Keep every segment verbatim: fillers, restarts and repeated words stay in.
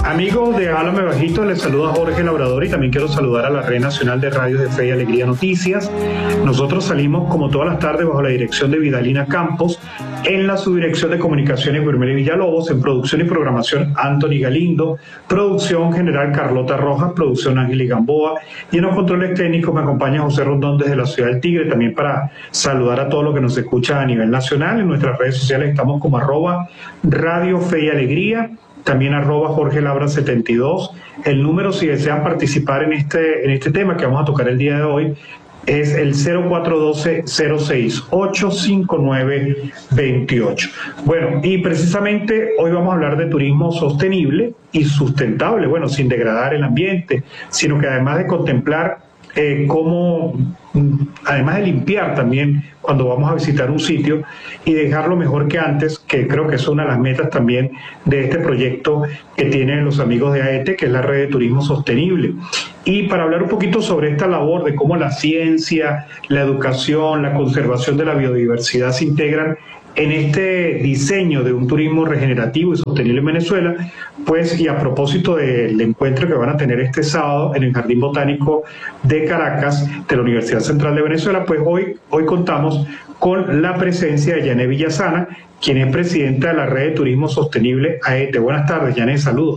Amigos de Háblame Bajito, les saluda Jorge Labrador y también quiero saludar a la Red Nacional de Radios de Fe y Alegría Noticias. Nosotros salimos como todas las tardes bajo la dirección de Vidalina Campos, en la subdirección de comunicaciones Guillermo Villalobos, en producción y programación Anthony Galindo, producción general Carlota Rojas, producción Ángel Gamboa, y en los controles técnicos me acompaña José Rondón desde la ciudad del Tigre, también para saludar a todos los que nos escuchan a nivel nacional. En nuestras redes sociales estamos como arroba Radio Fe y Alegría, también arroba Jorge Labra setenta y dos. El número, si desean participar en este, en este tema que vamos a tocar el día de hoy, es el cero cuatro uno dos, cero seis ocho, cinco nueve dos ocho. Bueno, y precisamente hoy vamos a hablar de turismo sostenible y sustentable, bueno, sin degradar el ambiente, sino que además de contemplar eh, cómo, además de limpiar también cuando vamos a visitar un sitio y dejarlo mejor que antes, que creo que es una de las metas también de este proyecto que tienen los amigos de AETE, que es la Red de Turismo Sostenible. Y para hablar un poquito sobre esta labor de cómo la ciencia, la educación, la conservación de la biodiversidad se integran en este diseño de un turismo regenerativo y sostenible en Venezuela, pues, y a propósito del encuentro que van a tener este sábado en el Jardín Botánico de Caracas de la Universidad Central de Venezuela, pues hoy, hoy contamos con la presencia de Yané Villasana, quien es presidenta de la Red de Turismo Sostenible AETE. Buenas tardes, Yané, saludos.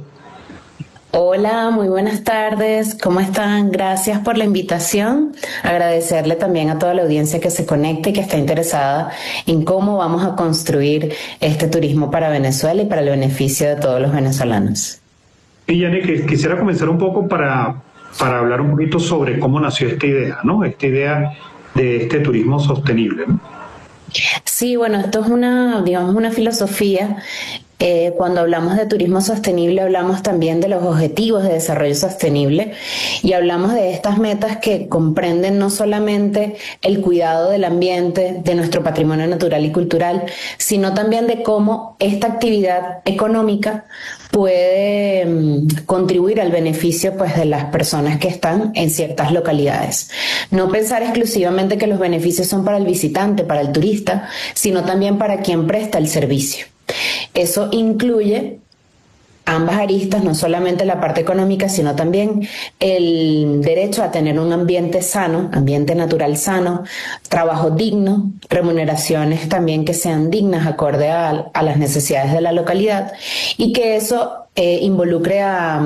Hola, muy buenas tardes, ¿cómo están? Gracias por la invitación. Agradecerle también a toda la audiencia que se conecte y que está interesada en cómo vamos a construir este turismo para Venezuela y para el beneficio de todos los venezolanos. Y Yané, que quisiera comenzar un poco para, para hablar un poquito sobre cómo nació esta idea, ¿no? Esta idea de este turismo sostenible, ¿no? Sí, bueno, esto es una, digamos, una filosofía. Eh, cuando hablamos de turismo sostenible hablamos también de los objetivos de desarrollo sostenible y hablamos de estas metas que comprenden no solamente el cuidado del ambiente, de nuestro patrimonio natural y cultural, sino también de cómo esta actividad económica puede um, contribuir al beneficio, pues, de las personas que están en ciertas localidades. No pensar exclusivamente que los beneficios son para el visitante, para el turista, sino también para quien presta el servicio. Eso incluye ambas aristas, no solamente la parte económica, sino también el derecho a tener un ambiente sano, ambiente natural sano, trabajo digno, remuneraciones también que sean dignas acorde a, a las necesidades de la localidad, y que eso eh, involucre a...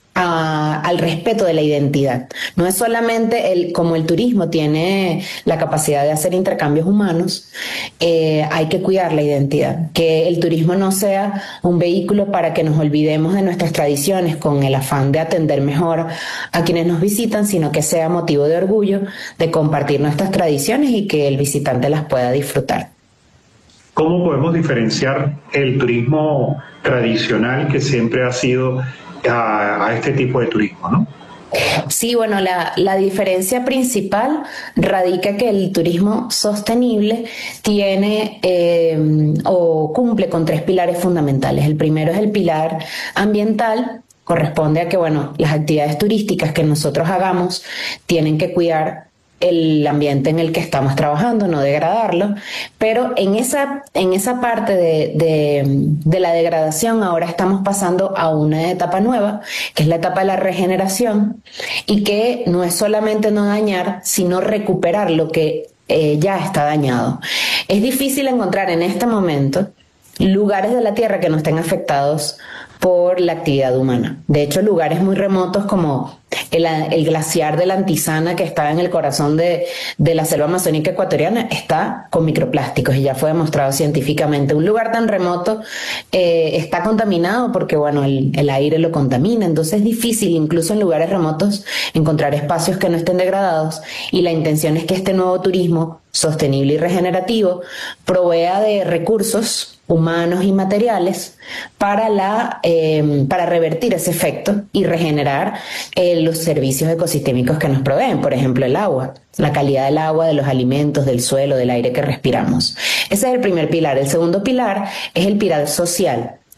A, al respeto de la identidad. No es solamente el, como el turismo tiene la capacidad de hacer intercambios humanos, eh, hay que cuidar la identidad, que el turismo no sea un vehículo para que nos olvidemos de nuestras tradiciones con el afán de atender mejor a quienes nos visitan, sino que sea motivo de orgullo de compartir nuestras tradiciones y que el visitante las pueda disfrutar. ¿Cómo podemos diferenciar el turismo tradicional que siempre ha sido A, a este tipo de turismo, ¿no? Sí, bueno, la, la diferencia principal radica que el turismo sostenible tiene eh, o cumple con tres pilares fundamentales. El primero es el pilar ambiental. Corresponde a que, bueno, las actividades turísticas que nosotros hagamos tienen que cuidar el ambiente en el que estamos trabajando, no degradarlo, pero en esa, en esa parte de, de, de la degradación ahora estamos pasando a una etapa nueva, que es la etapa de la regeneración, y que no es solamente no dañar, sino recuperar lo que eh, ya está dañado. Es difícil encontrar en este momento lugares de la Tierra que no estén afectados por la actividad humana. De hecho, lugares muy remotos como el, el glaciar de la Antisana, que está en el corazón de, de la selva amazónica ecuatoriana, está con microplásticos y ya fue demostrado científicamente. Un lugar tan remoto eh, está contaminado porque, bueno, el, el aire lo contamina, entonces es difícil incluso en lugares remotos encontrar espacios que no estén degradados, y la intención es que este nuevo turismo sostenible y regenerativo provea de recursos humanos y materiales para, la, eh, para revertir ese efecto y regenerar eh, los servicios ecosistémicos que nos proveen, por ejemplo el agua, la calidad del agua, de los alimentos, del suelo, del aire que respiramos. Ese es el primer pilar. El segundo pilar es el pilar social.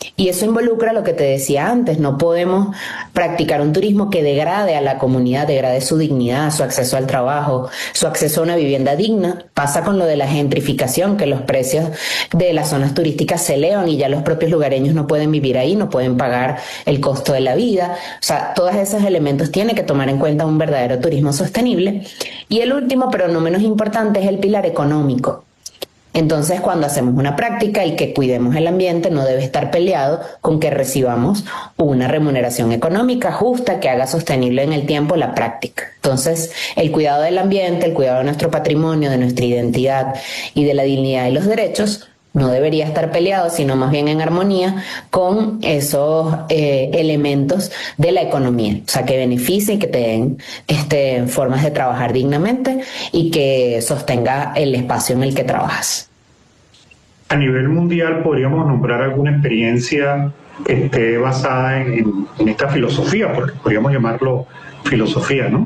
Y eso involucra lo que te decía antes, no podemos practicar un turismo que degrade a la comunidad, degrade su dignidad, su acceso al trabajo, su acceso a una vivienda digna. Pasa con lo de la gentrificación, que los precios de las zonas turísticas se elevan y ya los propios lugareños no pueden vivir ahí, no pueden pagar el costo de la vida. O sea, todos esos elementos tiene que tomar en cuenta un verdadero turismo sostenible. Y el último, pero no menos importante, es el pilar económico. Entonces, cuando hacemos una práctica, el que cuidemos el ambiente no debe estar peleado con que recibamos una remuneración económica justa que haga sostenible en el tiempo la práctica. Entonces, el cuidado del ambiente, el cuidado de nuestro patrimonio, de nuestra identidad y de la dignidad y los derechos no debería estar peleado, sino más bien en armonía con esos eh, elementos de la economía, o sea, que beneficien, que te den este, formas de trabajar dignamente y que sostenga el espacio en el que trabajas. A nivel mundial, ¿podríamos nombrar alguna experiencia que esté basada en, en esta filosofía? Porque podríamos llamarlo filosofía, ¿no?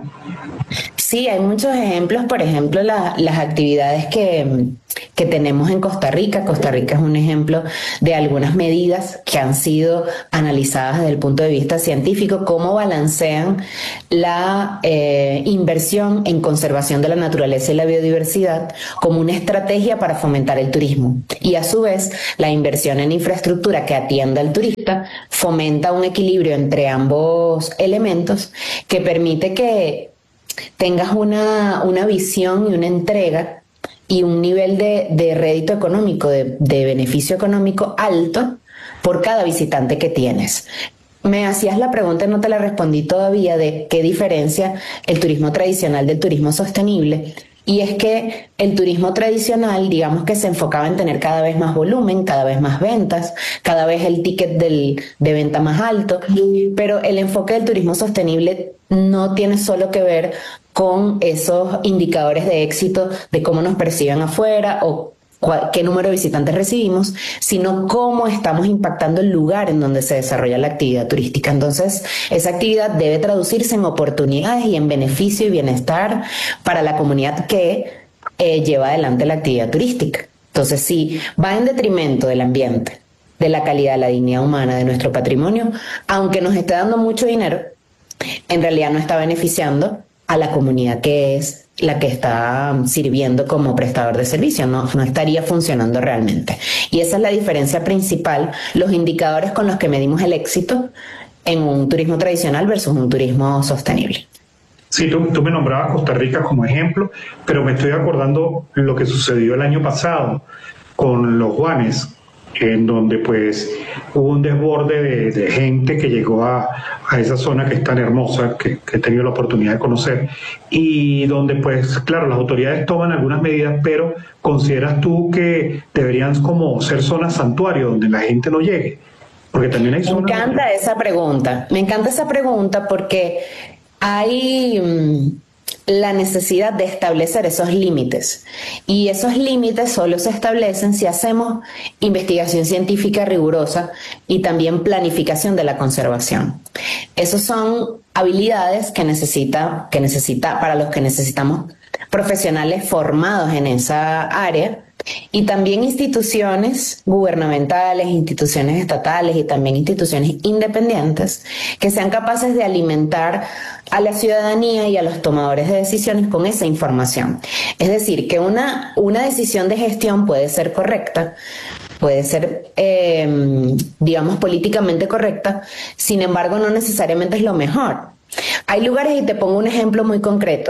Sí, hay muchos ejemplos, por ejemplo, la, las actividades que, que tenemos en Costa Rica. Costa Rica es un ejemplo de algunas medidas que han sido analizadas desde el punto de vista científico, cómo balancean la eh, inversión en conservación de la naturaleza y la biodiversidad como una estrategia para fomentar el turismo. Y a su vez, la inversión en infraestructura que atienda al turista fomenta un equilibrio entre ambos elementos que permite que tengas una, una visión y una entrega y un nivel de, de rédito económico, de, de beneficio económico alto por cada visitante que tienes. Me hacías la pregunta y no te la respondí todavía de qué diferencia el turismo tradicional del turismo sostenible. Y es que el turismo tradicional, digamos que se enfocaba en tener cada vez más volumen, cada vez más ventas, cada vez el ticket del, de venta más alto, pero el enfoque del turismo sostenible no tiene solo que ver con esos indicadores de éxito de cómo nos perciben afuera o qué número de visitantes recibimos, sino cómo estamos impactando el lugar en donde se desarrolla la actividad turística. Entonces, esa actividad debe traducirse en oportunidades y en beneficio y bienestar para la comunidad que eh, lleva adelante la actividad turística. Entonces, si va en detrimento del ambiente, de la calidad, de la dignidad humana, de nuestro patrimonio, aunque nos esté dando mucho dinero, en realidad no está beneficiando a la comunidad que es la que está sirviendo como prestador de servicio, no, no estaría funcionando realmente. Y esa es la diferencia principal, los indicadores con los que medimos el éxito en un turismo tradicional versus un turismo sostenible. Sí, tú, tú me nombrabas Costa Rica como ejemplo, pero me estoy acordando lo que sucedió el año pasado con los Juanes, en donde pues hubo un desborde de, de gente que llegó a, a esa zona que es tan hermosa, que, que he tenido la oportunidad de conocer, y donde pues claro, las autoridades toman algunas medidas, pero ¿consideras tú que deberían como ser zonas santuario donde la gente no llegue? Porque también hay zonas... Me encanta esa pregunta, me encanta esa pregunta porque hay... Mmm, la necesidad de establecer esos límites. Y esos límites solo se establecen si hacemos investigación científica rigurosa y también planificación de la conservación. Esas son habilidades que necesita, que necesita, para los que necesitamos profesionales formados en esa área y también instituciones gubernamentales, instituciones estatales y también instituciones independientes que sean capaces de alimentar a la ciudadanía y a los tomadores de decisiones con esa información. Es decir, que una, una decisión de gestión puede ser correcta, puede ser, eh, digamos, políticamente correcta, sin embargo, no necesariamente es lo mejor. Hay lugares, y te pongo un ejemplo muy concreto.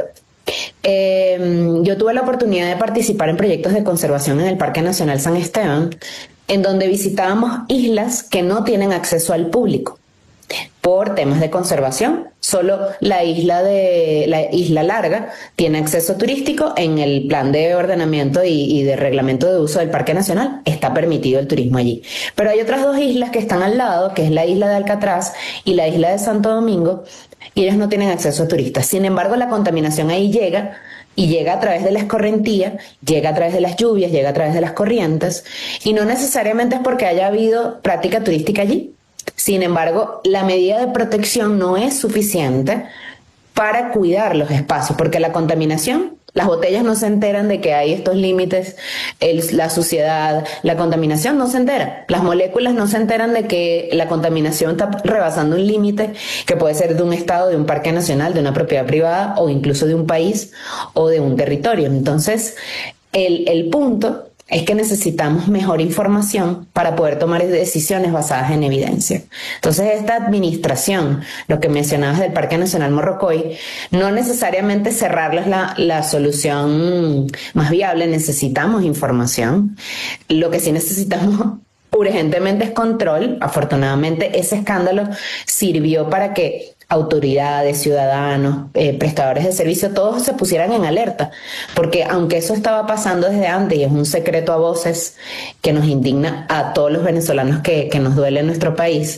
Eh, yo tuve la oportunidad de participar en proyectos de conservación en el Parque Nacional San Esteban, en donde visitábamos islas que no tienen acceso al público por temas de conservación. Solo la isla de la Isla Larga tiene acceso turístico. En el plan de ordenamiento y, y de reglamento de uso del Parque Nacional está permitido el turismo allí. Pero hay otras dos islas que están al lado, que es la isla de Alcatraz y la isla de Santo Domingo, y ellos no tienen acceso a turistas. Sin embargo, la contaminación ahí llega, y llega a través de la escorrentía, llega a través de las lluvias, llega a través de las corrientes, y no necesariamente es porque haya habido práctica turística allí. Sin embargo, la medida de protección no es suficiente para cuidar los espacios, porque la contaminación Las botellas no se enteran de que hay estos límites, el, la suciedad, la contaminación no se entera. Las moléculas no se enteran de que la contaminación está rebasando un límite que puede ser de un estado, de un parque nacional, de una propiedad privada o incluso de un país o de un territorio. Entonces, el, el punto es que necesitamos mejor información para poder tomar decisiones basadas en evidencia. Entonces, esta administración, lo que mencionabas del Parque Nacional Morrocoy, no necesariamente cerrarles la, la solución más viable, necesitamos información. Lo que sí necesitamos urgentemente es control. Afortunadamente, ese escándalo sirvió para que autoridades, ciudadanos, eh, prestadores de servicio, todos se pusieran en alerta, porque aunque eso estaba pasando desde antes y es un secreto a voces que nos indigna a todos los venezolanos que, que nos duele en nuestro país,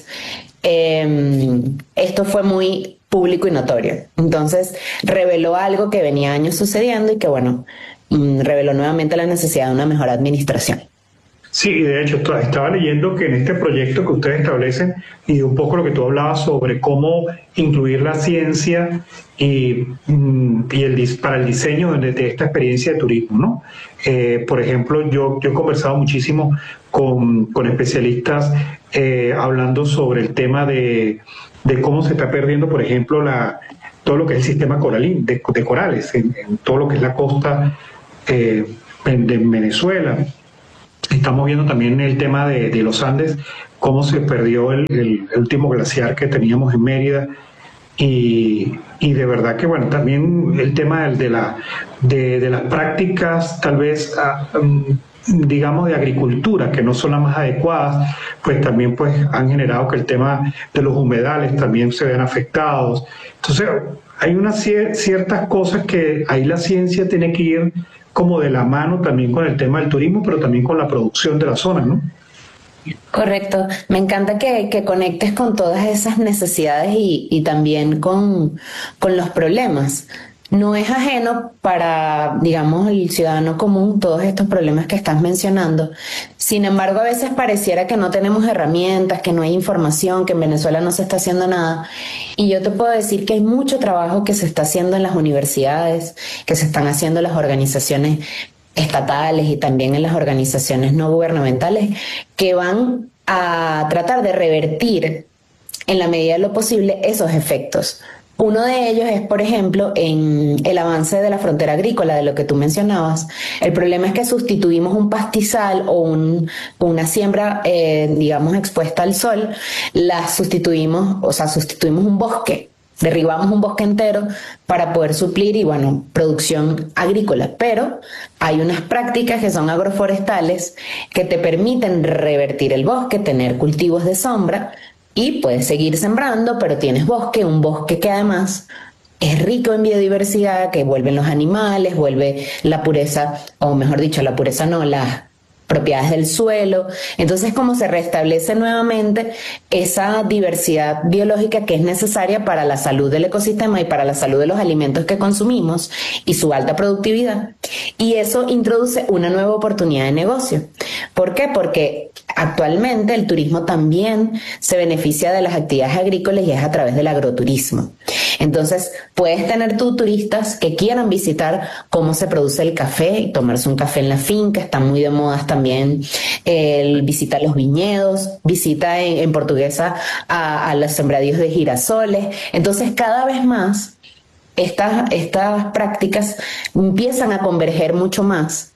eh, esto fue muy público y notorio. Entonces reveló algo que venía años sucediendo y que, bueno, reveló nuevamente la necesidad de una mejor administración. Sí, de hecho, estaba leyendo que en este proyecto que ustedes establecen y un poco lo que tú hablabas sobre cómo incluir la ciencia y, y el, para el diseño de, de esta experiencia de turismo, ¿no? Eh, por ejemplo, yo, yo he conversado muchísimo con, con especialistas eh, hablando sobre el tema de, de cómo se está perdiendo, por ejemplo, la, todo lo que es el sistema coralín, de, de corales, en, en todo lo que es la costa eh, de Venezuela. Estamos viendo también el tema de, de los Andes, cómo se perdió el, el, el último glaciar que teníamos en Mérida y, y de verdad que, bueno, también el tema de, de, la, de, de las prácticas tal vez, um, digamos, de agricultura, que no son las más adecuadas, pues también pues han generado que el tema de los humedales también se vean afectados. Entonces, hay unas ciertas cosas que ahí la ciencia tiene que ir como de la mano también con el tema del turismo, pero también con la producción de la zona, ¿no? Correcto. Me encanta que, que conectes con todas esas necesidades y, y también con, con los problemas. No es ajeno para, digamos, el ciudadano común todos estos problemas que estás mencionando. Sin embargo, a veces pareciera que no tenemos herramientas, que no hay información, que en Venezuela no se está haciendo nada. Y yo te puedo decir que hay mucho trabajo que se está haciendo en las universidades, que se están haciendo en las organizaciones estatales y también en las organizaciones no gubernamentales, que van a tratar de revertir en la medida de lo posible esos efectos. Uno de ellos es, por ejemplo, en el avance de la frontera agrícola, de lo que tú mencionabas. El problema es que sustituimos un pastizal o un, una siembra, eh, digamos, expuesta al sol, la sustituimos, o sea, sustituimos un bosque. Derribamos un bosque entero para poder suplir y, bueno, producción agrícola. Pero hay unas prácticas que son agroforestales que te permiten revertir el bosque, tener cultivos de sombra y puedes seguir sembrando, pero tienes bosque, un bosque que además es rico en biodiversidad, que vuelven los animales, vuelve la pureza, o mejor dicho, la pureza no, las propiedades del suelo. Entonces, como se restablece nuevamente esa diversidad biológica que es necesaria para la salud del ecosistema y para la salud de los alimentos que consumimos y su alta productividad. Y eso introduce una nueva oportunidad de negocio. ¿Por qué? Porque actualmente el turismo también se beneficia de las actividades agrícolas y es a través del agroturismo. Entonces, puedes tener tú turistas que quieran visitar cómo se produce el café y tomarse un café en la finca. Están muy de moda también el visitar los viñedos, visita en, en Portuguesa a, a los sembradíos de girasoles. Entonces, cada vez más estas, estas prácticas empiezan a converger mucho más.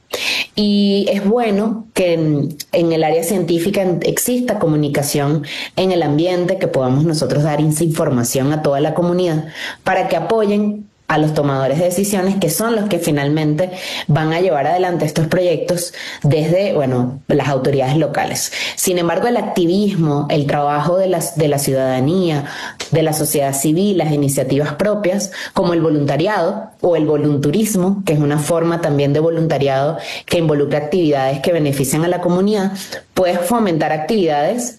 Y es bueno que en, en el área científica exista comunicación en el ambiente, que podamos nosotros dar esa información a toda la comunidad para que apoyen a los tomadores de decisiones, que son los que finalmente van a llevar adelante estos proyectos desde, bueno, las autoridades locales. Sin embargo, el activismo, el trabajo de la, de la ciudadanía, de la sociedad civil, las iniciativas propias, como el voluntariado o el volunturismo, que es una forma también de voluntariado que involucra actividades que benefician a la comunidad, puede fomentar actividades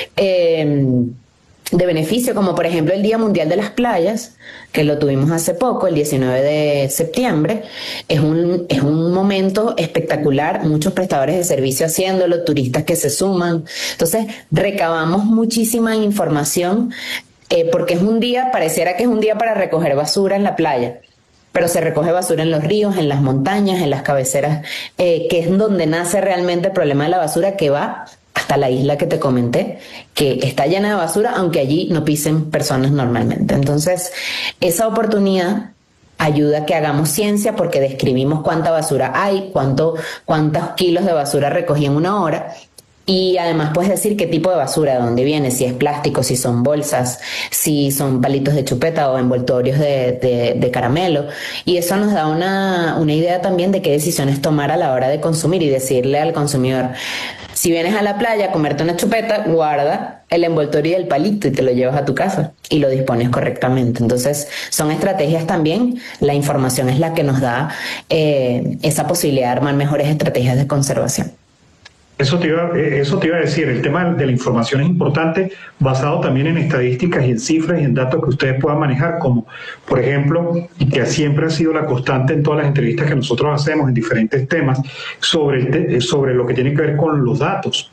eh, de beneficio, como por ejemplo el Día Mundial de las Playas, que lo tuvimos hace poco, el diecinueve de septiembre. Es un, es un momento espectacular, muchos prestadores de servicio haciéndolo, turistas que se suman. Entonces, recabamos muchísima información, eh, porque es un día, pareciera que es un día para recoger basura en la playa, pero se recoge basura en los ríos, en las montañas, en las cabeceras, eh, que es donde nace realmente el problema de la basura, que va hasta la isla que te comenté, que está llena de basura, aunque allí no pisen personas normalmente. Entonces, esa oportunidad ayuda a que hagamos ciencia porque describimos cuánta basura hay, cuánto, cuántos kilos de basura recogí en una hora. Y además puedes decir qué tipo de basura, de dónde viene, si es plástico, si son bolsas, si son palitos de chupeta o envoltorios de, de, de caramelo. Y eso nos da una, una idea también de qué decisiones tomar a la hora de consumir y decirle al consumidor, si vienes a la playa a comerte una chupeta, guarda el envoltorio y el palito y te lo llevas a tu casa y lo dispones correctamente. Entonces son estrategias también, la información es la que nos da eh, esa posibilidad de armar mejores estrategias de conservación. Eso te, iba, eso te iba a decir, el tema de la información es importante, basado también en estadísticas y en cifras y en datos que ustedes puedan manejar, como por ejemplo, y que siempre ha sido la constante en todas las entrevistas que nosotros hacemos en diferentes temas, sobre, el te, sobre lo que tiene que ver con los datos.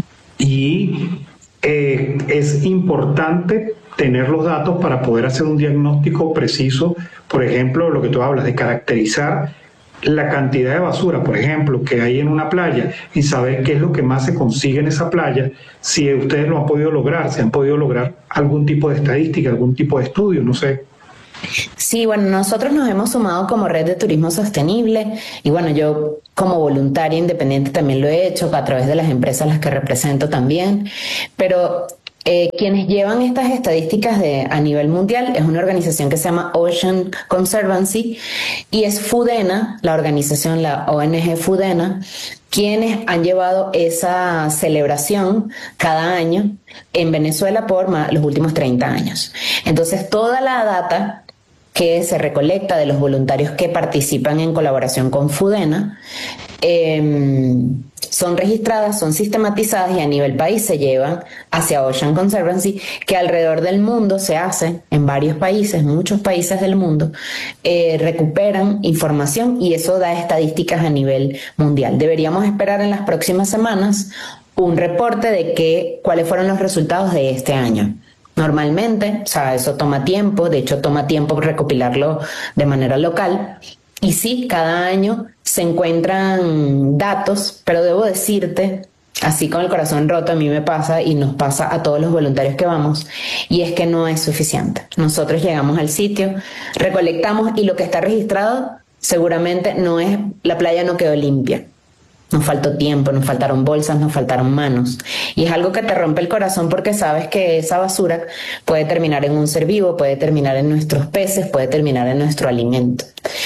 Y eh, es importante tener los datos para poder hacer un diagnóstico preciso, por ejemplo, lo que tú hablas de caracterizar la cantidad de basura, por ejemplo, que hay en una playa y saber qué es lo que más se consigue en esa playa, si ustedes lo han podido lograr, si han podido lograr algún tipo de estadística, algún tipo de estudio, no sé. Sí, bueno, nosotros nos hemos sumado como Red de Turismo Sostenible y bueno, yo como voluntaria independiente también lo he hecho a través de las empresas a las que represento también, pero Eh, quienes llevan estas estadísticas de, a nivel mundial es una organización que se llama Ocean Conservancy y es Fudena, la organización, la O N G Fudena, quienes han llevado esa celebración cada año en Venezuela por los últimos treinta años. Entonces, toda la data que se recolecta de los voluntarios que participan en colaboración con Fudena eh, son registradas, son sistematizadas y a nivel país se llevan hacia Ocean Conservancy, que alrededor del mundo se hace, en varios países, muchos países del mundo, eh, recuperan información y eso da estadísticas a nivel mundial. Deberíamos esperar en las próximas semanas un reporte de que, cuáles fueron los resultados de este año. Normalmente, o sea, eso toma tiempo, de hecho toma tiempo recopilarlo de manera local. Y sí, cada año se encuentran datos, pero debo decirte, así con el corazón roto, a mí me pasa y nos pasa a todos los voluntarios que vamos, y es que no es suficiente. Nosotros llegamos al sitio, recolectamos y lo que está registrado seguramente no es, la playa no quedó limpia. Nos faltó tiempo, nos faltaron bolsas, nos faltaron manos. Y es algo que te rompe el corazón porque sabes que esa basura puede terminar en un ser vivo, puede terminar en nuestros peces, puede terminar en nuestro alimento.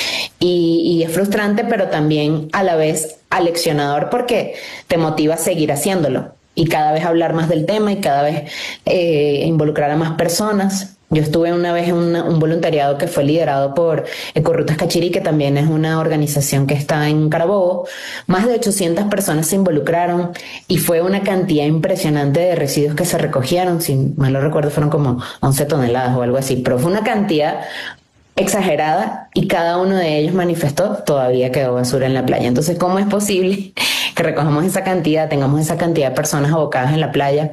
Y, y es frustrante, pero también a la vez aleccionador porque te motiva a seguir haciéndolo y cada vez hablar más del tema y cada vez eh, involucrar a más personas. Yo estuve una vez en una, un voluntariado que fue liderado por Ecorrutas Cachiri, que también es una organización que está en Carabobo. Más de ochocientas personas se involucraron y fue una cantidad impresionante de residuos que se recogieron. Si mal no recuerdo, fueron como once toneladas o algo así, pero fue una cantidad exagerada y cada uno de ellos manifestó todavía quedó basura en la playa. Entonces, ¿cómo es posible que recojamos esa cantidad, tengamos esa cantidad de personas abocadas en la playa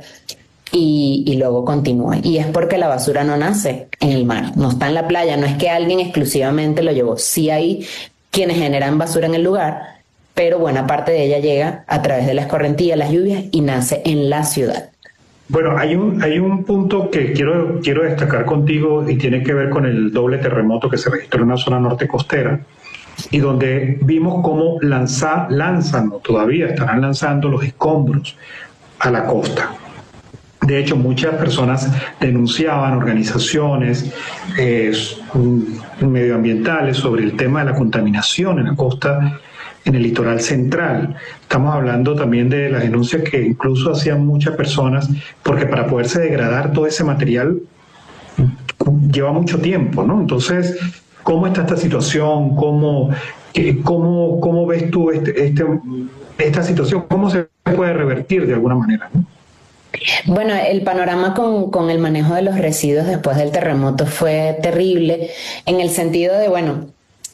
y, y luego continúe? Y es porque la basura no nace en el mar, no está en la playa, no es que alguien exclusivamente lo llevó. Sí hay quienes generan basura en el lugar, pero buena parte de ella llega a través de la escorrentía, las lluvias y nace en la ciudad. Bueno, hay un, hay un punto que quiero, quiero destacar contigo y tiene que ver con el doble terremoto que se registró en la zona norte costera y donde vimos cómo lanza, lanzan o todavía estarán lanzando los escombros a la costa. De hecho, muchas personas denunciaban, organizaciones eh, medioambientales, sobre el tema de la contaminación en la costa, en el litoral central. Estamos hablando también de las denuncias que incluso hacían muchas personas, porque para poderse degradar todo ese material lleva mucho tiempo, ¿no? Entonces, ¿cómo está esta situación? ¿Cómo, cómo, cómo ves tú este, este, esta situación? ¿Cómo se puede revertir de alguna manera, ¿no? Bueno, el panorama con, con el manejo de los residuos después del terremoto fue terrible, en el sentido de, bueno,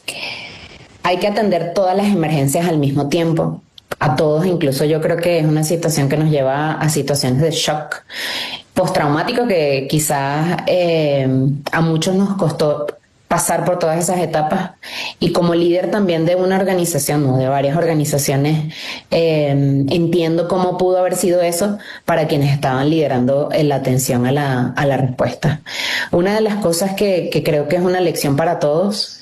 hay que atender todas las emergencias al mismo tiempo, a todos. Incluso yo creo que es una situación que nos lleva a situaciones de shock postraumático que quizás eh, a muchos nos costó pasar por todas esas etapas, y como líder también de una organización, no de varias organizaciones, eh, entiendo cómo pudo haber sido eso para quienes estaban liderando la atención a la, a la respuesta. Una de las cosas que, que creo que es una lección para todos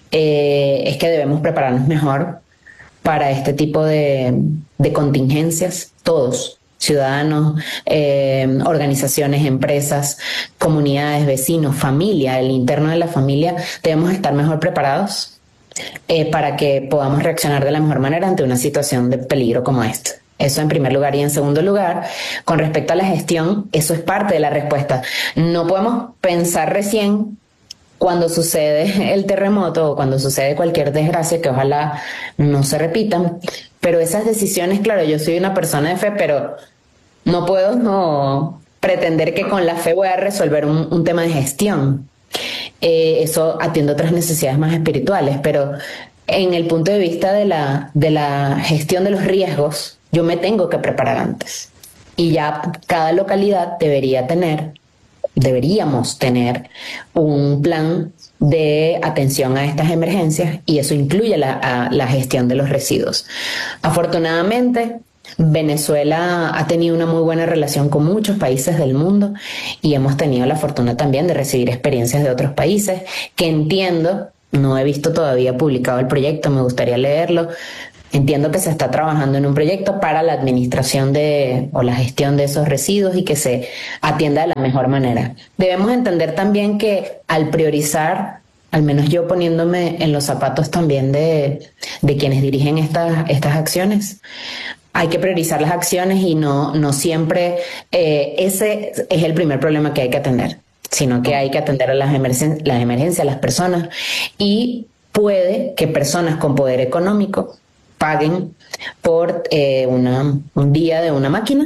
eh, es que debemos prepararnos mejor para este tipo de, de contingencias, todos. Ciudadanos, eh, organizaciones, empresas, comunidades, vecinos, familia, el interno de la familia, debemos estar mejor preparados eh, para que podamos reaccionar de la mejor manera ante una situación de peligro como esta. Eso en primer lugar. Y en segundo lugar, con respecto a la gestión, eso es parte de la respuesta. No podemos pensar recién cuando sucede el terremoto o cuando sucede cualquier desgracia, que ojalá no se repitan, pero esas decisiones, claro, yo soy una persona de fe, pero no puedo no pretender que con la fe voy a resolver un, un tema de gestión. Eh, eso atiende otras necesidades más espirituales, pero en el punto de vista de la, de la gestión de los riesgos, yo me tengo que preparar antes. Y ya cada localidad debería tener, deberíamos tener un plan de atención a estas emergencias, y eso incluye la, a, la gestión de los residuos. Afortunadamente, Venezuela ha tenido una muy buena relación con muchos países del mundo, y hemos tenido la fortuna también de recibir experiencias de otros países que entiendo, no he visto todavía publicado el proyecto, me gustaría leerlo. Entiendo que se está trabajando en un proyecto para la administración de o la gestión de esos residuos y que se atienda de la mejor manera. Debemos entender también que al priorizar, al menos yo poniéndome en los zapatos también de, de quienes dirigen estas, estas acciones, hay que priorizar las acciones y no, no siempre eh, ese es el primer problema que hay que atender, sino que hay que atender a las, emergen- las emergencias, a las personas, y puede que personas con poder económico paguen por eh, una, un día de una máquina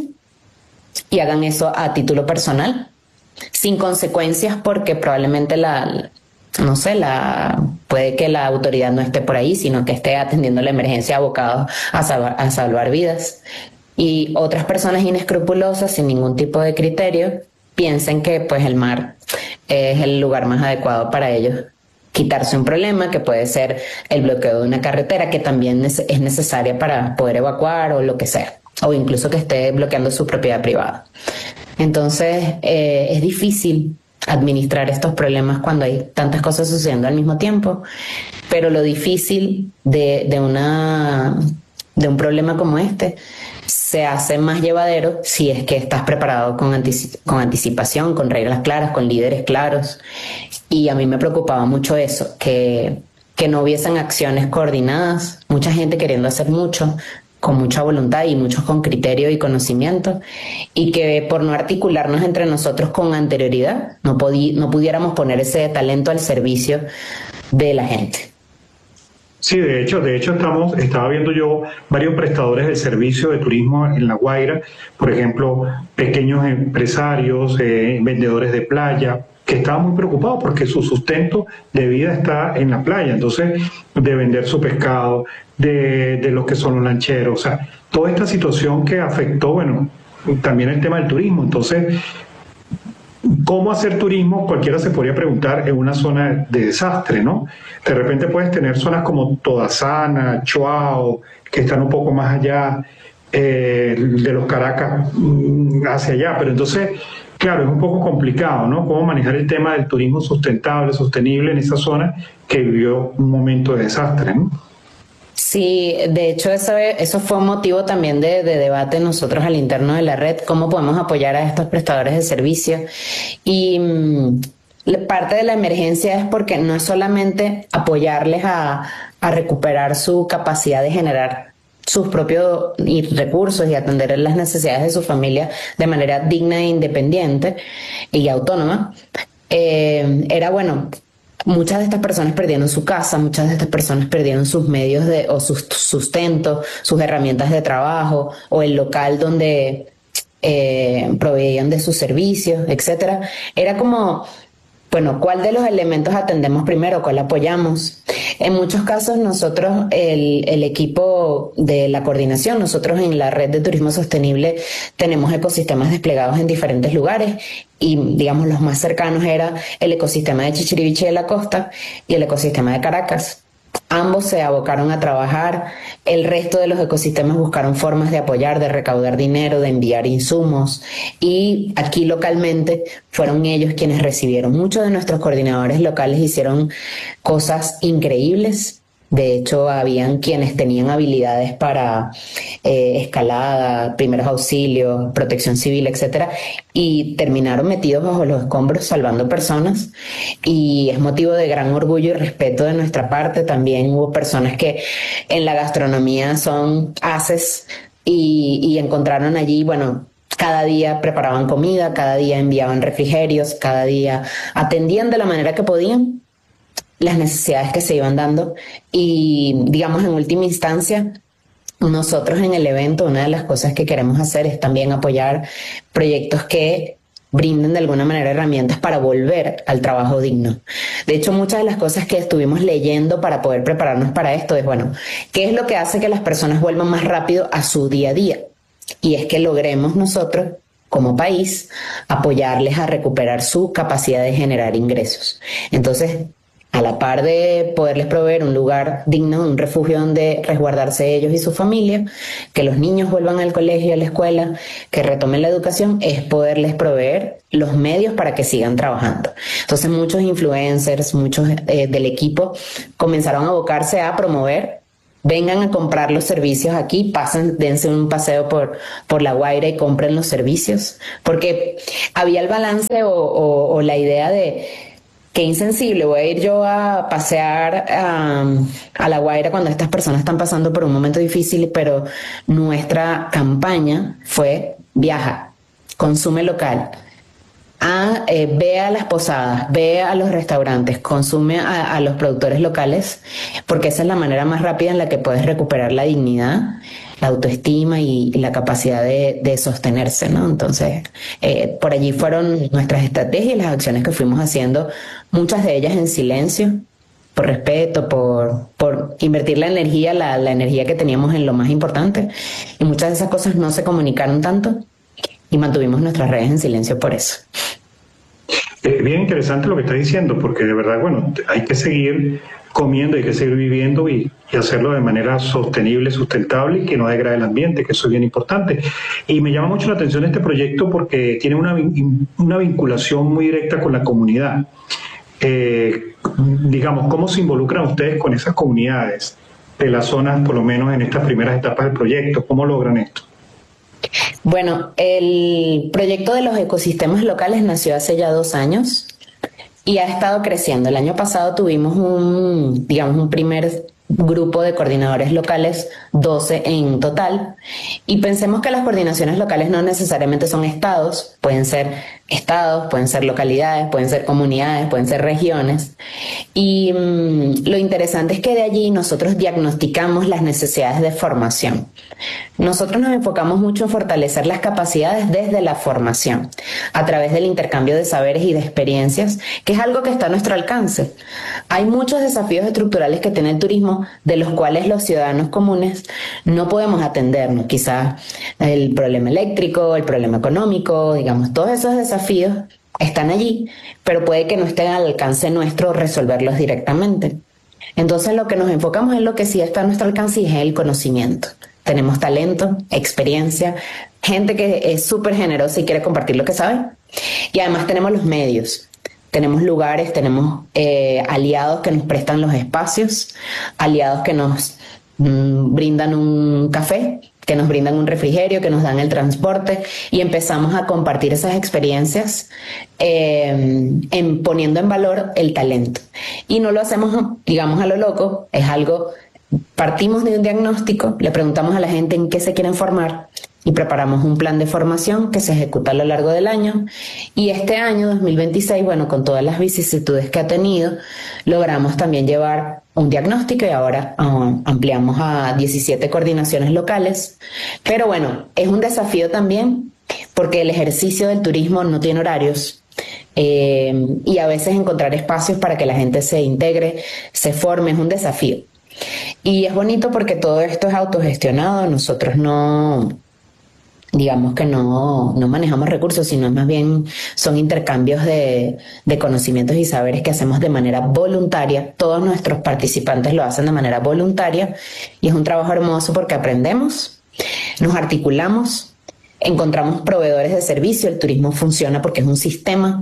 y hagan eso a título personal, sin consecuencias, porque probablemente la, no sé, la, puede que la autoridad no esté por ahí, sino que esté atendiendo la emergencia abocado a salvar, a salvar vidas. Y otras personas inescrupulosas, sin ningún tipo de criterio, piensen que pues el mar es el lugar más adecuado para ellos quitarse un problema, que puede ser el bloqueo de una carretera, que también es necesaria para poder evacuar o lo que sea, o incluso que esté bloqueando su propiedad privada. Entonces, eh, es difícil administrar estos problemas cuando hay tantas cosas sucediendo al mismo tiempo, pero lo difícil de, de, una, de un problema como este se hace más llevadero si es que estás preparado con, anticip- con anticipación, con reglas claras, con líderes claros. Y a mí me preocupaba mucho eso, que, que no hubiesen acciones coordinadas, mucha gente queriendo hacer mucho, con mucha voluntad y muchos con criterio y conocimiento, y que por no articularnos entre nosotros con anterioridad, no, podí, no pudiéramos poner ese talento al servicio de la gente. Sí, de hecho, de hecho estamos, estaba viendo yo varios prestadores del servicio de turismo en La Guaira, por ejemplo, pequeños empresarios, eh, vendedores de playa, que estaban muy preocupados porque su sustento de vida está en la playa, entonces de vender su pescado, de, de los que son los lancheros, o sea, toda esta situación que afectó, bueno, también el tema del turismo. Entonces, ¿cómo hacer turismo? Cualquiera se podría preguntar en una zona de desastre, ¿no? De repente puedes tener zonas como Todasana, Choao, que están un poco más allá eh, de los Caracas hacia allá, pero entonces, claro, es un poco complicado, ¿no? Cómo manejar el tema del turismo sustentable, sostenible en esa zona que vivió un momento de desastre, ¿no? Sí, de hecho eso, eso fue un motivo también de, de debate nosotros al interno de la red, cómo podemos apoyar a estos prestadores de servicio. Y mmm, parte de la emergencia es porque no es solamente apoyarles a, a recuperar su capacidad de generar sus propios recursos y atender las necesidades de su familia de manera digna e independiente y autónoma. Eh, era bueno... Muchas de estas personas perdieron su casa, muchas de estas personas perdieron sus medios de, o sus sustento, sus herramientas de trabajo o el local donde eh, proveían de sus servicios, etcétera. Era como Bueno, ¿cuál de los elementos atendemos primero? ¿Cuál apoyamos? En muchos casos nosotros, el, el equipo de la coordinación, nosotros en la red de turismo sostenible tenemos ecosistemas desplegados en diferentes lugares y digamos los más cercanos era el ecosistema de Chichiriviche de la Costa y el ecosistema de Caracas. Ambos se abocaron a trabajar, el resto de los ecosistemas buscaron formas de apoyar, de recaudar dinero, de enviar insumos y aquí localmente fueron ellos quienes recibieron. Muchos de nuestros coordinadores locales hicieron cosas increíbles. De hecho, habían quienes tenían habilidades para eh, escalada, primeros auxilios, protección civil, etcétera, y terminaron metidos bajo los escombros salvando personas. Y es motivo de gran orgullo y respeto de nuestra parte. También hubo personas que en la gastronomía son haces y, y encontraron allí, bueno, cada día preparaban comida, cada día enviaban refrigerios, cada día atendían de la manera que podían las necesidades que se iban dando y, digamos, en última instancia, nosotros en el evento, una de las cosas que queremos hacer es también apoyar proyectos que brinden de alguna manera herramientas para volver al trabajo digno. De hecho, muchas de las cosas que estuvimos leyendo para poder prepararnos para esto es, bueno, ¿qué es lo que hace que las personas vuelvan más rápido a su día a día? Y es que logremos nosotros, como país, apoyarles a recuperar su capacidad de generar ingresos. Entonces, a la par de poderles proveer un lugar digno, un refugio donde resguardarse ellos y su familia, que los niños vuelvan al colegio, a la escuela, que retomen la educación, es poderles proveer los medios para que sigan trabajando. Entonces muchos influencers, muchos eh, del equipo comenzaron a abocarse a promover: vengan a comprar los servicios aquí, pasen, dense un paseo por, por La Guaira y compren los servicios, porque había el balance o, o, o la idea de qué insensible, voy a ir yo a pasear um, a La Guaira cuando estas personas están pasando por un momento difícil, pero nuestra campaña fue: viaja, consume local, a, eh, ve a las posadas, ve a los restaurantes, consume a, a los productores locales, porque esa es la manera más rápida en la que puedes recuperar la dignidad, la autoestima y, y la capacidad de, de sostenerse, ¿no? Entonces, eh, por allí fueron nuestras estrategias y las acciones que fuimos haciendo, muchas de ellas en silencio, por respeto, por, por invertir la energía, la, la energía que teníamos en lo más importante, y muchas de esas cosas no se comunicaron tanto y mantuvimos nuestras redes en silencio por eso. Es bien interesante lo que está diciendo, porque de verdad, bueno, hay que seguir comiendo, hay que seguir viviendo y, y hacerlo de manera sostenible, sustentable y que no degrade el ambiente, que eso es bien importante. Y me llama mucho la atención este proyecto porque tiene una, una vinculación muy directa con la comunidad. Eh, digamos, ¿cómo se involucran ustedes con esas comunidades de las zonas, por lo menos en estas primeras etapas del proyecto? ¿Cómo logran esto? Bueno, el proyecto de los ecosistemas locales nació hace ya dos años y ha estado creciendo. El año pasado tuvimos un, digamos, un primer grupo de coordinadores locales, doce en total, y pensemos que las coordinaciones locales no necesariamente son estados, pueden ser estados, pueden ser localidades, pueden ser comunidades, pueden ser regiones, y mmm, lo interesante es que de allí nosotros diagnosticamos las necesidades de formación. Nosotros nos enfocamos mucho en fortalecer las capacidades desde la formación, a través del intercambio de saberes y de experiencias, que es algo que está a nuestro alcance. Hay muchos desafíos estructurales que tiene el turismo, de los cuales los ciudadanos comunes no podemos atendernos. Quizás el problema eléctrico, el problema económico, digamos, todos esos desafíos están allí, pero puede que no estén al alcance nuestro resolverlos directamente. Entonces lo que nos enfocamos es lo que sí está a nuestro alcance y es el conocimiento. Tenemos talento, experiencia, gente que es súper generosa y quiere compartir lo que sabe. Y además tenemos los medios. Tenemos lugares, tenemos eh, aliados que nos prestan los espacios, aliados que nos mm, brindan un café, que nos brindan un refrigerio, que nos dan el transporte, y empezamos a compartir esas experiencias eh, en, poniendo en valor el talento. Y no lo hacemos, digamos, a lo loco, es algo, partimos de un diagnóstico, le preguntamos a la gente en qué se quieren formar, y preparamos un plan de formación que se ejecuta a lo largo del año. Y este año, dos mil veintiséis, bueno, con todas las vicisitudes que ha tenido, logramos también llevar un diagnóstico y ahora uh, ampliamos a diecisiete coordinaciones locales. Pero bueno, es un desafío también porque el ejercicio del turismo no tiene horarios. eh, y a veces encontrar espacios para que la gente se integre, se forme, es un desafío. Y es bonito porque todo esto es autogestionado, nosotros no, digamos que no, no manejamos recursos, sino más bien son intercambios de, de conocimientos y saberes que hacemos de manera voluntaria. Todos nuestros participantes lo hacen de manera voluntaria y es un trabajo hermoso porque aprendemos, nos articulamos, encontramos proveedores de servicio. El turismo funciona porque es un sistema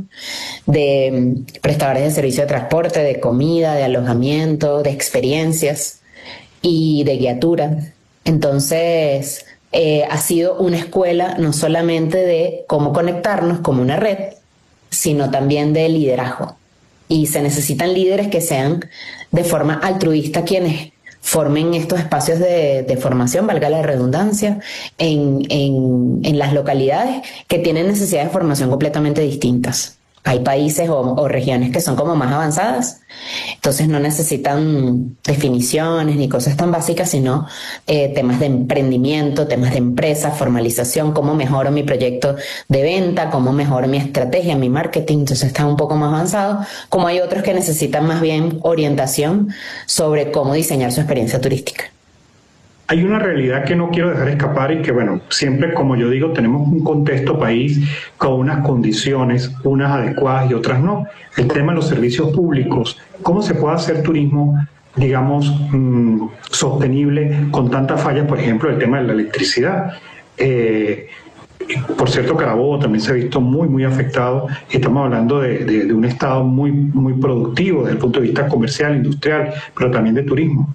de prestadores de servicio de transporte, de comida, de alojamiento, de experiencias y de guiatura. Entonces, eh, ha sido una escuela no solamente de cómo conectarnos como una red, sino también de liderazgo. Y se necesitan líderes que sean de forma altruista quienes formen estos espacios de, de formación, valga la redundancia, en, en, en las localidades que tienen necesidades de formación completamente distintas. Hay países o, o regiones que son como más avanzadas, entonces no necesitan definiciones ni cosas tan básicas, sino eh, temas de emprendimiento, temas de empresa, formalización, cómo mejoro mi proyecto de venta, cómo mejoro mi estrategia, mi marketing, entonces están un poco más avanzados, como hay otros que necesitan más bien orientación sobre cómo diseñar su experiencia turística. Hay una realidad que no quiero dejar escapar y que, bueno, siempre, como yo digo, tenemos un contexto país con unas condiciones, unas adecuadas y otras no. El tema de los servicios públicos, ¿cómo se puede hacer turismo, digamos, mmm, sostenible con tantas fallas? Por ejemplo, el tema de la electricidad. Eh, por cierto, Carabobo también se ha visto muy, muy afectado. Estamos hablando de, de, de un estado muy, muy productivo desde el punto de vista comercial, industrial, pero también de turismo.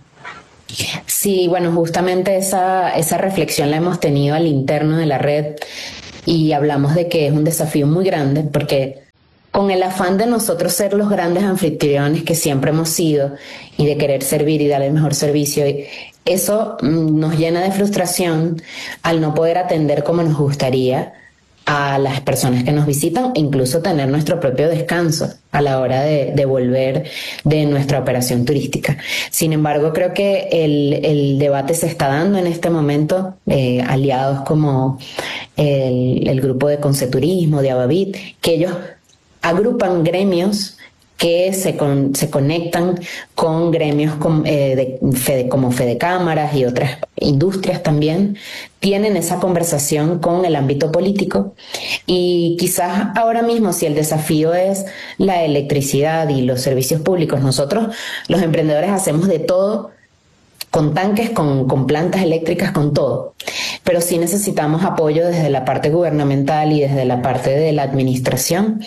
Sí, bueno, justamente esa, esa reflexión la hemos tenido al interno de la red y hablamos de que es un desafío muy grande porque con el afán de nosotros ser los grandes anfitriones que siempre hemos sido y de querer servir y dar el mejor servicio, eso nos llena de frustración al no poder atender como nos gustaría a las personas que nos visitan e incluso tener nuestro propio descanso a la hora de, de volver de nuestra operación turística. Sin embargo, creo que el, el debate se está dando en este momento, eh, aliados como el, el grupo de Conceturismo, de Avavit, que ellos agrupan gremios que se, con, se conectan con gremios con, eh, de Fede, como Fedecámaras y otras industrias también, tienen esa conversación con el ámbito político y quizás ahora mismo si el desafío es la electricidad y los servicios públicos, nosotros los emprendedores hacemos de todo, con tanques, con, con plantas eléctricas, con todo. Pero sí necesitamos apoyo desde la parte gubernamental y desde la parte de la administración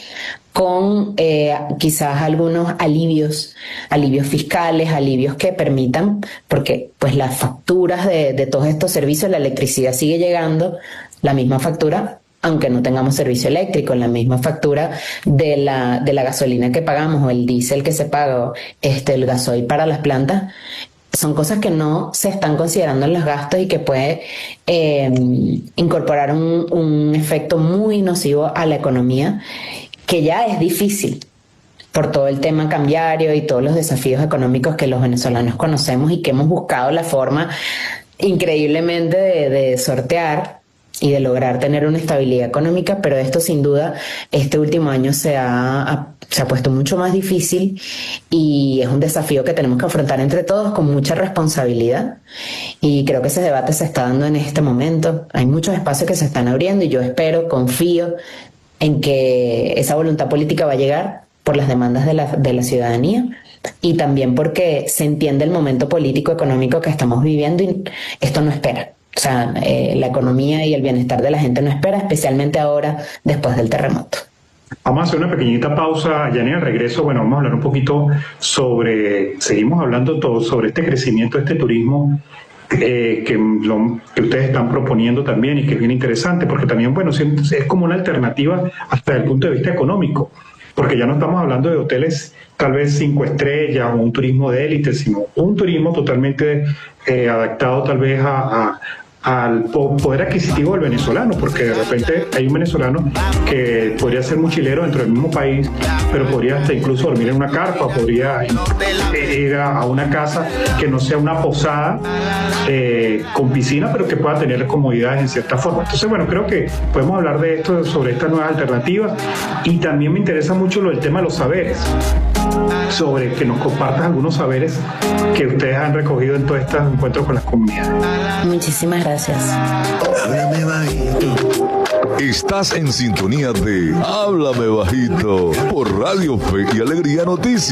con eh, quizás algunos alivios, alivios fiscales, alivios que permitan, porque pues las facturas de, de todos estos servicios, la electricidad sigue llegando, la misma factura, aunque no tengamos servicio eléctrico, la misma factura de la, de la gasolina que pagamos o el diésel que se paga, este, el gasoil para las plantas, son cosas que no se están considerando en los gastos y que puede eh, incorporar un, un efecto muy nocivo a la economía, que ya es difícil por todo el tema cambiario y todos los desafíos económicos que los venezolanos conocemos y que hemos buscado la forma increíblemente de, de sortear y de lograr tener una estabilidad económica, pero esto sin duda este último año se ha, se ha puesto mucho más difícil y es un desafío que tenemos que afrontar entre todos con mucha responsabilidad y creo que ese debate se está dando en este momento. Hay muchos espacios que se están abriendo y yo espero, confío en que esa voluntad política va a llegar por las demandas de la, de la ciudadanía y también porque se entiende el momento político económico que estamos viviendo y esto no espera. O sea, eh, la economía y el bienestar de la gente no espera, especialmente ahora después del terremoto. Vamos a hacer una pequeñita pausa, ya en el regreso, bueno, vamos a hablar un poquito sobre, seguimos hablando todo sobre este crecimiento de este turismo eh, que, lo, que ustedes están proponiendo también y que es bien interesante, porque también, bueno, es como una alternativa hasta el punto de vista económico, porque ya no estamos hablando de hoteles tal vez cinco estrellas o un turismo de élite, sino un turismo totalmente eh, adaptado tal vez a, a, al poder adquisitivo del venezolano, porque de repente hay un venezolano que podría ser mochilero dentro del mismo país, pero podría hasta incluso dormir en una carpa, podría ir a una casa que no sea una posada eh, con piscina, pero que pueda tener comodidades en cierta forma. Entonces, bueno, creo que podemos hablar de esto, sobre estas nuevas alternativas, y también me interesa mucho lo del tema de los saberes, sobre que nos compartas algunos saberes que ustedes han recogido en todos estos encuentros con las comunidades. Muchísimas gracias. Háblame bajito. Estás en sintonía de Háblame Bajito por Radio Fe y Alegría Noticias.